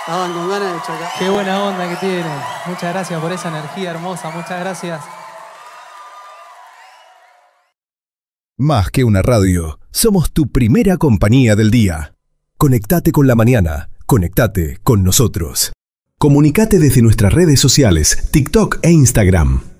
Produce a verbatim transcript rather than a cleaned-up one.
Estaban con ganas de chocar. Qué buena onda que tienen. Muchas gracias por esa energía hermosa. Muchas gracias. Más que una radio, somos tu primera compañía del día. Conectate con la mañana. Conectate con nosotros. Comunicate desde nuestras redes sociales, TikTok e Instagram.